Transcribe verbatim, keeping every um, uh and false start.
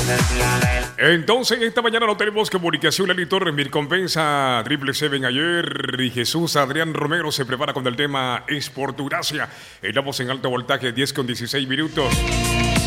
Entonces, esta mañana no tenemos comunicación. Lali Torres, mi compensa, Triple Seven ayer. Y Jesús Adrián Romero se prepara con el tema Es por tu gracia. Estamos en alto voltaje, diez con dieciséis minutos.